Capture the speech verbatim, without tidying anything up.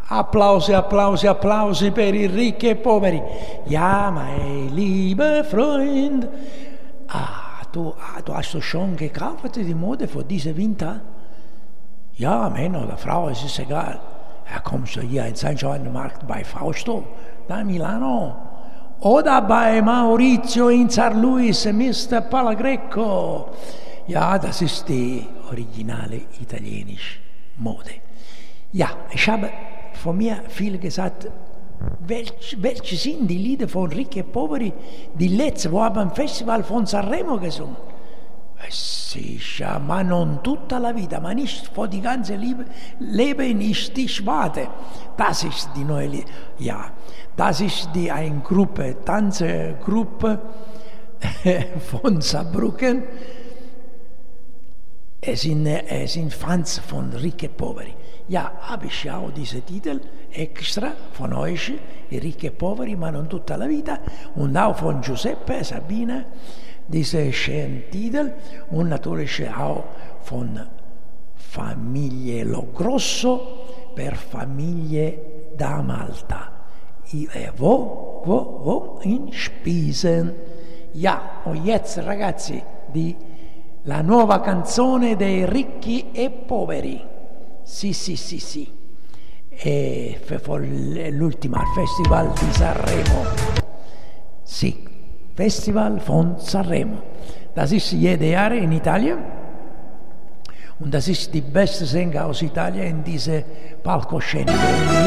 Applausi, Applausi, Applausi per i ricchi e poveri. Ja, mein lieber Freund. Ah, du, ah, du hast doch schon gekauft, die Mode für diesen Winter? Ja, Männer oder Frau, es ist egal. Ja, kommst du hier in Sankt Markt bei Fausto, da Milano. Oder bei Maurizio in San Luis, Mister Palagrecco. Ja, das ist die originale italienische Mode. Ja, ich habe von mir viel gesagt, welch, welche sind die Lieder von Ricchi e Poveri, die letzte, wo haben am Festival von Sanremo gesungen? Sicher, ma non tutta la vita, ma nicht für die ganze Liebe, Leben ist die Schwade. Das ist die neue Lied. Ja, das ist die eine Gruppe, Tanzgruppe von Saarbrücken. Es sind, es sind Fans von Ricchi e Poveri. Ja, habe ich ja auch diese Titel extra von euch, die Ricchi e Poveri, ma non tutta la vita, und auch von Giuseppe Sabina, diese schönen Titel, und natürlich auch von Familie Logrosso per Familie da Malta. E wo, wo, wo? In Spisen. Ja, und jetzt ragazzi, die, la nuova canzone dei Ricchi e Poveri. Sì, sì, sì, sì. E l'ultima, il Festival di Sanremo. Sì, Festival von Sanremo. Das ist jedes Jahr in Italien. Und das ist die beste Sänger aus Italien in diese Palcoscenico.